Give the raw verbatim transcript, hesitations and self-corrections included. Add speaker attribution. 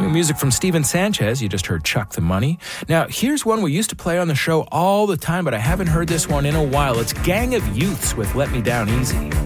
Speaker 1: Music from Steven Sanchez. You just heard Chuck the Money. Now, here's one we used to play on the show all the time, but I haven't heard this one in a while. It's Gang of Youths with Let Me Down Easy.